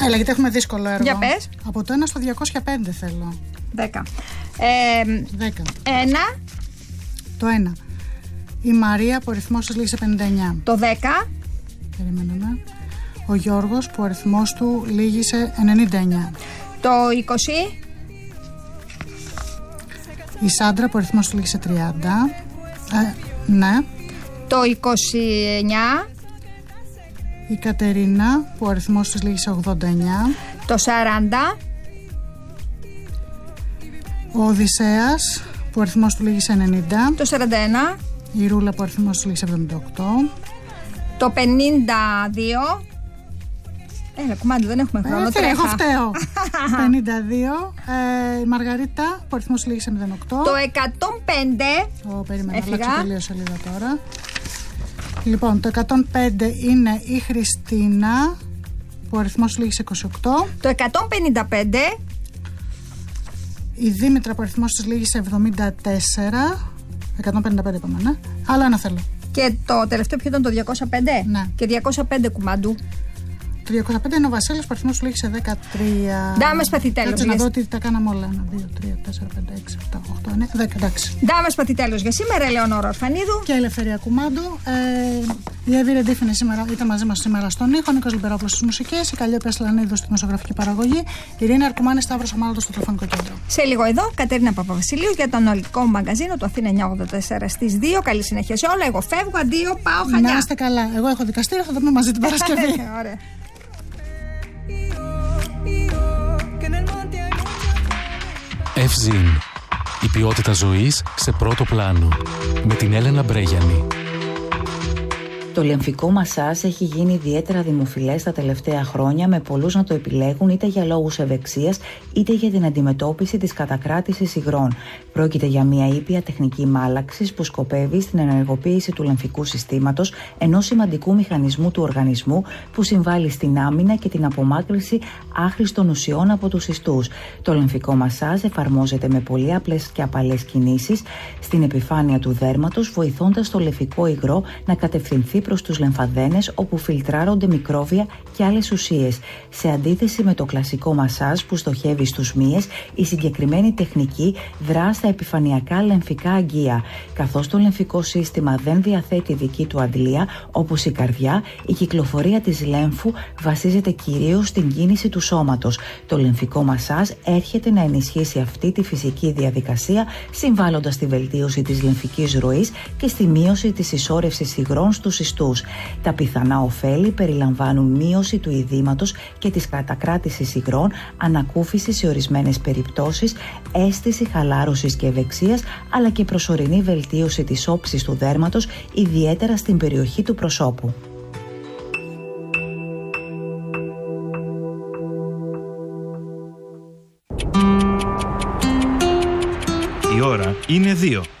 Έλα, γιατί έχουμε δύσκολο έργο. Για πες. Από το 1 στο 205 θέλω. 10. 10. 1. Το 1. Η Μαρία που ο αριθμός της λήγει σε 59. Το 10. Περιμένουμε. Ο Γιώργος που ο αριθμός του λήγει σε 99. Το 20. Η Σάντρα που ο αριθμός του λήγει σε 30. Ναι. Το 29. Η Κατερίνα που ο αριθμός της λήγει σε 89. Το 40. Ο Οδυσσέας που ο αριθμός του λήγει σε 90. Το 41. Η Ρούλα που ο αριθμός του λήγει σε 78. Το 52. Έλα, κουμάντι, δεν έχουμε χρόνο. Εγώ φταίω. 52. Η Μαργαρίτα που ο αριθμός του λήγει σε 08. Το 105. Περίμενα, αλλάξω τελείω σελίδα τώρα. Λοιπόν, το 105 είναι η Χριστίνα που ο αριθμός του λήγει σε 28. Το 155. Η Δήμητρα που ο αριθμός της λήγει σε 74. 155 είπαμε, ναι. Άλλο ένα θέλω. Και το τελευταίο ποιο ήταν, το 205? Ναι. Και 205 κουμάντου. Το 205 είναι ο Βασίλης που ο αριθμός του λήγει σε 13. Ντάμες παθητέλος. Κάτσε να δω ότι τα κάναμε όλα. 1, 2, 3, 4, 5, 6, 7, 8, 9, 10. Εντάξει. Ντάμες παθητέλος για σήμερα, Ελεονόρα Ορφανίδου. Και Ελευθερία Κουμάντου. Η Εύη Ρεντίφη ήταν μαζί μας σήμερα στον ήχο. Νίκος Λιμπερόπουλος στις μουσικές. Η Καλλιόπη Ασλανίδου στη δημοσιογραφική παραγωγή. Η Ειρήνη Αρκουμάνη Σταύρος Αμάλωτος στο τηλεφωνικό κέντρο. Σε λίγο εδώ, Κατερίνα Παπαβασιλείου για το αναλυτικό μαγκαζίνο του Αθήνα 984 στις 2. Καλή συνέχεια σε όλα. Εγώ φεύγω, αντίο, πάω Χανιά. Να είστε καλά. Εγώ έχω δικαστήριο, θα το πούμε μαζί την Παρασκευή. Ωραία. Ευζήν. Η ποιότητα ζωής σε πρώτο πλάνο. Με την Έλενα Μπρέγιανη. Το λεμφικό μασάζ έχει γίνει ιδιαίτερα δημοφιλές τα τελευταία χρόνια, με πολλούς να το επιλέγουν είτε για λόγους ευεξίας είτε για την αντιμετώπιση της κατακράτησης υγρών. Πρόκειται για μια ήπια τεχνική μάλαξης που σκοπεύει στην ενεργοποίηση του λεμφικού συστήματος, ενός σημαντικού μηχανισμού του οργανισμού που συμβάλλει στην άμυνα και την απομάκρυνση άχρηστων ουσιών από τους ιστούς. Το λεμφικό μασάζ εφαρμόζεται με πολύ απλές και απαλές κινήσεις στην επιφάνεια του δέρματος, βοηθώντας το λεμφικό υγρό να κατευθυνθεί προς τους λεμφαδένες, όπου φιλτράρονται μικρόβια και άλλες ουσίες. Σε αντίθεση με το κλασικό μασάζ που στοχεύει στους μύες, η συγκεκριμένη τεχνική δρά στα επιφανειακά λεμφικά αγκία. Καθώς το λεμφικό σύστημα δεν διαθέτει δική του αντλία, όπως η καρδιά, η κυκλοφορία της λέμφου βασίζεται κυρίως στην κίνηση του σώματος. Το λεμφικό μασάζ έρχεται να ενισχύσει αυτή τη φυσική διαδικασία, συμβάλλοντας στη βελτίωση της λεμφικής ροής και στη μείωση της συσσόρευσης υγρών στους ιστούς. Τα πιθανά ωφέλη περιλαμβάνουν μείωση του ειδήματος και της κατακράτησης υγρών, ανακούφιση σε ορισμένες περιπτώσεις, αίσθηση χαλάρωσης και ευεξίας, αλλά και προσωρινή βελτίωση της όψης του δέρματος, ιδιαίτερα στην περιοχή του προσώπου. Η ώρα είναι 2.